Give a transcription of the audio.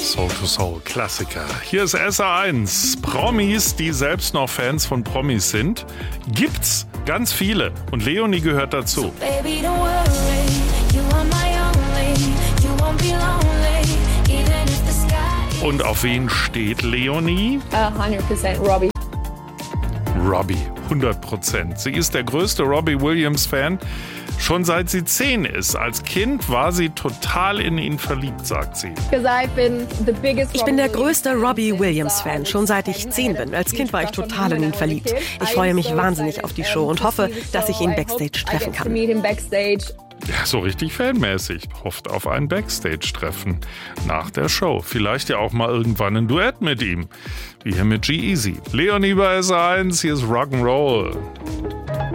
Soul to Soul Klassiker. Hier ist SR1. Promis, die selbst noch Fans von Promis sind, gibt's ganz viele. Und Leonie gehört dazu. Baby, don't worry, you are my only, you won't be lonely, even if the sky. Und auf wen steht Leonie? 100% Robbie. Robbie, 100%. Sie ist der größte Robbie Williams-Fan, schon seit sie 10 ist. Als Kind war sie total in ihn verliebt, sagt sie. Ich bin der größte Robbie Williams-Fan, schon seit ich 10 bin. Als Kind war ich total in ihn verliebt. Ich freue mich wahnsinnig auf die Show und hoffe, dass ich ihn backstage treffen kann. Ja, so richtig fanmäßig. Hofft auf ein Backstage-Treffen nach der Show. Vielleicht ja auch mal irgendwann ein Duett mit ihm. Wie hier mit G-Eazy. Leonie bei SR1, hier ist Rock'n'Roll.